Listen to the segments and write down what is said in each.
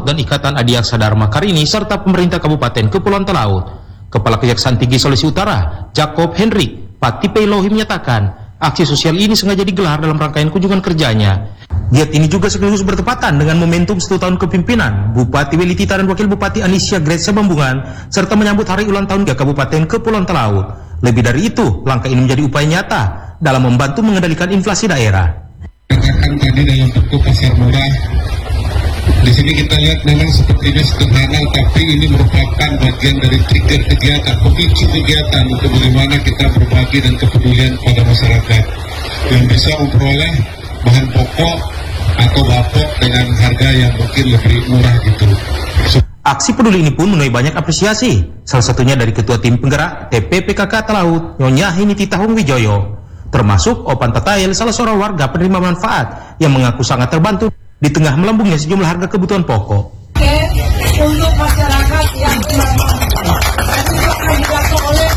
Talaut dan Ikatan Adiaksa Dharma Karini serta pemerintah Kabupaten Kepulauan Talaut. Kepala Kejaksaan Tinggi Sulawesi Utara, Jacob Hendrik Patipeilohi menyatakan, aksi sosial ini sengaja digelar dalam rangkaian kunjungan kerjanya. Giat ini juga sekaligus bertepatan dengan momentum 1 tahun kepimpinan Bupati Welitita dan Wakil Bupati Anisya Gretsa Bambungan, serta menyambut hari ulang tahun Kabupaten Kepulauan Talaut. Lebih dari itu, langkah ini menjadi upaya nyata dalam membantu mengendalikan inflasi daerah. Katakan tadi dalam bentuk pasar murah, di sini kita lihat memang sepertinya sederhana, tapi ini merupakan bagian dari trigger kegiatan, pemicu kegiatan untuk bagaimana kita berbagi dan kepedulian pada masyarakat yang bisa memperoleh bahan pokok atau bapok dengan harga yang mungkin lebih murah gitu. Aksi peduli ini pun menuai banyak apresiasi, salah satunya dari Ketua Tim Penggerak TPPKK Talaut, Nyonya Hiniti Tahung Wijoyo, termasuk Opan Tatail, salah seorang warga penerima manfaat yang mengaku sangat terbantu di tengah melambungnya sejumlah harga kebutuhan pokok. Untuk masyarakat yang kurang mampu, dan juga akan dilakukan oleh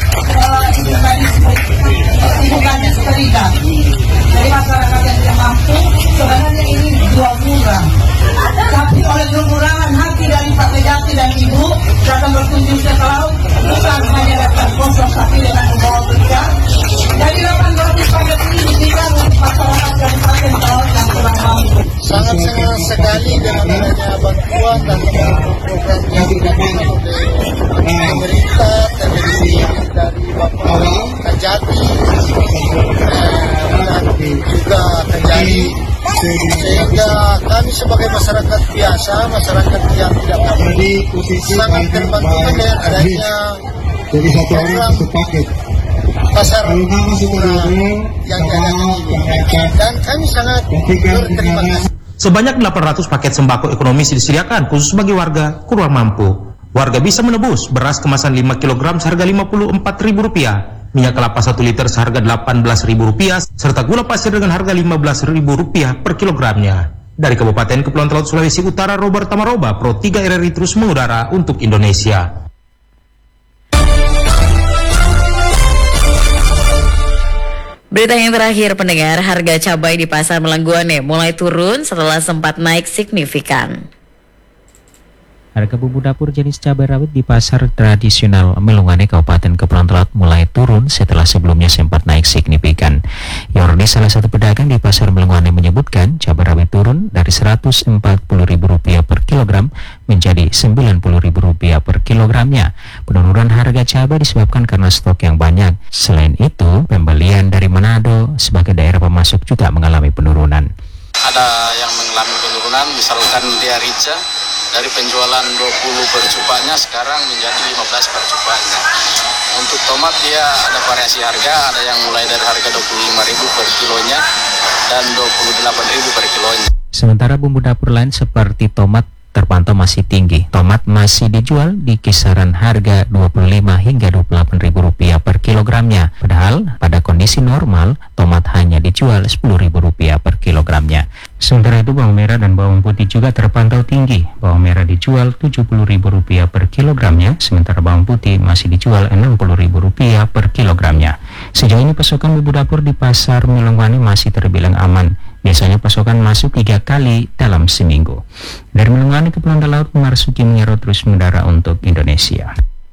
ibu gadis Perida. Jadi masyarakat yang tidak mampu, sebenarnya ini jual murah. Tapi oleh kekurangan hati dari Pak Megati dan Ibu datang berkunjung ke Talaut, bukan hanya datang kosong, tapi dengan membawa berkah. Dari 800 paket ini diberikan untuk masyarakat Kabupaten Talaut yang kurang mampu. Sangat senang sekali dengan adanya bantuan dan program yang dilakukan oleh pemerintah dari Bapak Kajati dan juga Kajari, sehingga kami sebagai masyarakat biasa, masyarakat yang tidak mampu, sangat terbantu dengan adanya program pasar murah yang diadakan ini, dan kami sangat berterima kasih. Sebanyak 800 paket sembako ekonomis disediakan khusus bagi warga kurang mampu. Warga bisa menebus beras kemasan 5 kg seharga Rp54.000, minyak kelapa 1 liter seharga Rp18.000, serta gula pasir dengan harga Rp15.000 per kilogramnya. Dari Kabupaten Kepulauan Talaut Sulawesi Utara, Robert Tamaroba, Pro 3 RRI terus mengudara untuk Indonesia. Berita yang terakhir, pendengar, harga cabai di pasar Melangguane mulai turun setelah sempat naik signifikan. Harga bumbu dapur jenis cabai rawit di pasar tradisional Melungane Kabupaten Kepulauan Talaut mulai turun setelah sebelumnya sempat naik signifikan. Yordi, salah satu pedagang di pasar Melungane, menyebutkan cabai rawit turun dari Rp140.000 per kilogram menjadi Rp90.000 per kilogramnya. Penurunan harga cabai disebabkan karena stok yang banyak. Selain itu, pembelian dari Manado sebagai daerah pemasok juga mengalami penurunan. Ada yang mengalami penurunan, misalkan dia rica, dari penjualan 20 per cupanya sekarang menjadi 15 per cupanya. Untuk tomat dia ada variasi harga, ada yang mulai dari harga 25.000 per kilonya dan 28.000 per kilonya. Sementara bumbu dapur lain seperti tomat terpantau masih tinggi. Tomat masih dijual di kisaran harga Rp25 hingga Rp28.000 per kilogramnya. Padahal pada kondisi normal, tomat hanya dijual Rp10.000 per kilogramnya. Sementara itu bawang merah dan bawang putih juga terpantau tinggi. Bawang merah dijual Rp70.000 per kilogramnya, sementara bawang putih masih dijual Rp60.000 per kilogramnya. Sejauh ini pasokan bumbu dapur di pasar Melangguane masih terbilang aman. Biasanya pasokan masuk 3 kali dalam seminggu. Dari Melangguane Kepulauan Talaut, Marsuki Mengero terus mendara untuk Indonesia.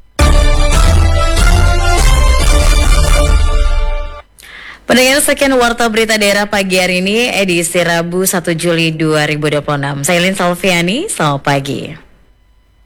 Pendengar, sekian Warta Berita Daerah pagi hari ini, edisi Rabu 1 Juli 2026. Saya Lin Salviani, selamat pagi.